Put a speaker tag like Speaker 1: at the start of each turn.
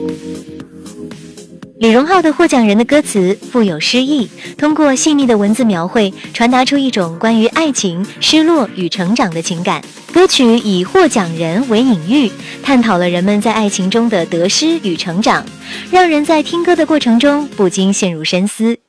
Speaker 1: 李荣浩的《获奖人》的歌词富有诗意，通过细腻的文字描绘，传达出一种关于爱情、失落与成长的情感。歌曲以获奖人为隐喻，探讨了人们在爱情中的得失与成长，让人在听歌的过程中不禁陷入深思。